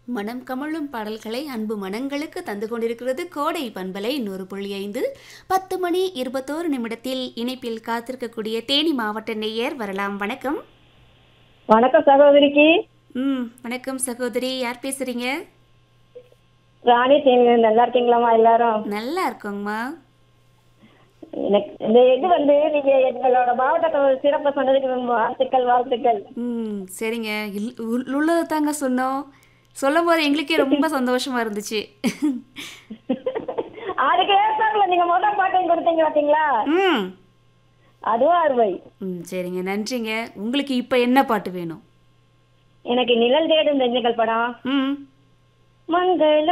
மனம் கமழும் பாடல்களை அன்பு மனங்களுக்கு தந்து கொண்டிருக்கிறது கோடை பண்பலை 100.5. 10 மணி 21 நிமிடத்தில் இணைப்பில் காத்திருக்கக்கூடிய தேனி மாவட்ட நேயர் வரலாம். வணக்கம். வணக்கம் சகோதரிக்கு. வணக்கம் சகோதரி. யார் பேசுறீங்க? ராணி தேனி. நல்லா இருக்கீங்களாமா எல்லாரும்? நல்லா இருக்கோங்கம்மா. எனக்கு இந்த இது நீங்க எங்களோட மாவட்டத்தை சிறப்பு சொன்னதுக்கு வாழ்த்துக்கள். சரிங்க. உள்ளதை தாங்க சொன்னோம். சொல்லும் போது எங்களுக்கே ரொம்ப சந்தோஷமா இருந்துச்சு. அதுக்கு ஏற்பாடுல நீங்க முதல் பாட்டையும் கொடுத்தீங்க பாத்தீங்களா? அதுவும் அருமை. சரிங்க, நன்றிங்க. உங்களுக்கு இப்ப என்ன பாட்டு வேணும்? எனக்கு நிழல் தேடும் நெஞ்சுகள் படம். மங்கள